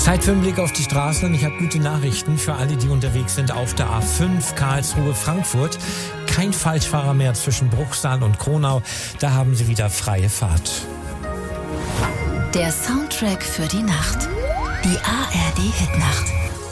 Zeit für einen Blick auf die Straßen und ich habe gute Nachrichten für alle, die unterwegs sind auf der A5 Karlsruhe-Frankfurt. Kein Falschfahrer mehr zwischen Bruchsal und Kronau. Da haben Sie wieder freie Fahrt. Der Soundtrack für die Nacht. Die ARD Hitnacht.